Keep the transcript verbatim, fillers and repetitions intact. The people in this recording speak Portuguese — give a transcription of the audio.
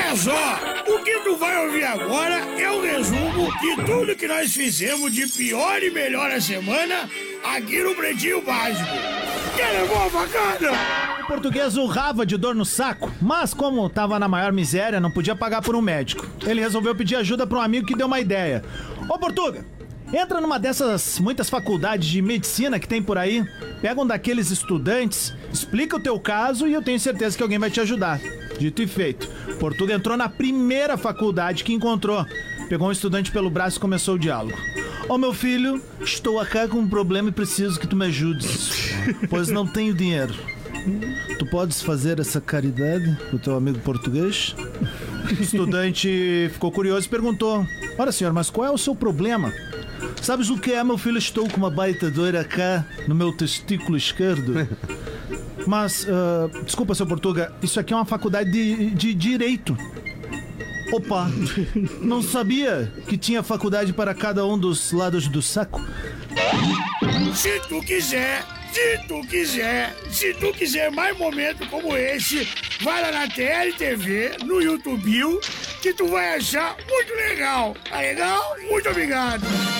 Olha só, o que tu vai ouvir agora é um resumo de tudo que nós fizemos de pior e melhor a semana aqui no Pretinho Básico. Quer levar a facada? O português urrava de dor no saco, mas como tava na maior miséria, não podia pagar por um médico. Ele resolveu pedir ajuda para um amigo que deu uma ideia. Ô, Portuga, entra numa dessas muitas faculdades de medicina que tem por aí, pega um daqueles estudantes, explica o teu caso e eu tenho certeza que alguém vai te ajudar. Dito e feito, Portuga entrou na primeira faculdade que encontrou. Pegou um estudante pelo braço e começou o diálogo. Ô, meu filho, estou aqui com um problema e preciso que tu me ajudes, pois não tenho dinheiro. Tu podes fazer essa caridade pro teu amigo português? O estudante ficou curioso e perguntou: ora, senhor, mas qual é o seu problema? Sabes o que é, meu filho? Estou com uma baita dor cá no meu testículo esquerdo. Mas, uh, desculpa, seu Portuga, isso aqui é uma faculdade de, de Direito. Opa, não sabia que tinha faculdade para cada um dos lados do saco? Se tu quiser, se tu quiser, se tu quiser mais momentos como esse, vai lá na T L T V, no YouTube, que tu vai achar muito legal. Tá legal? Muito obrigado.